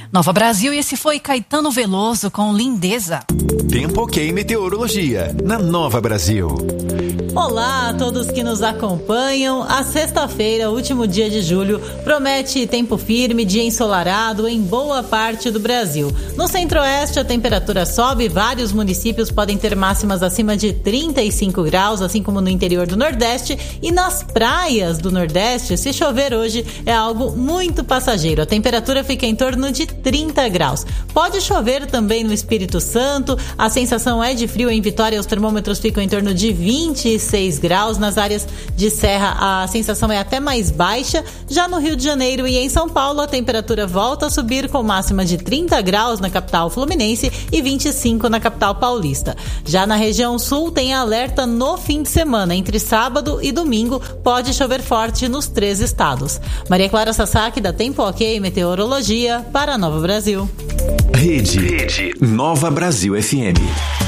Nova Brasil, e esse foi Caetano Veloso com Lindeza. Tempo OK Meteorologia, na Nova Brasil. Olá a todos que nos acompanham. A sexta-feira, último dia de julho, promete tempo firme, dia ensolarado em boa parte do Brasil. No centro-oeste, a temperatura sobe, vários municípios podem ter máximas acima de 35 graus, assim como no interior do Nordeste. E nas praias do Nordeste, se chover hoje, é algo muito passageiro. A temperatura fica em torno de 30 graus. Pode chover também no Espírito Santo, a sensação é de frio em Vitória, os termômetros ficam em torno de 26 graus. Nas áreas de serra, a sensação é até mais baixa. Já no Rio de Janeiro e em São Paulo, a temperatura volta a subir com máxima de 30 graus na capital fluminense e 25 na capital paulista. Já na região sul, tem alerta no fim de semana. Entre sábado e domingo, pode chover forte nos 3 estados. Maria Clara Sasaki, da Tempo OK Meteorologia, para Nova Brasil. Rede Nova Brasil FM.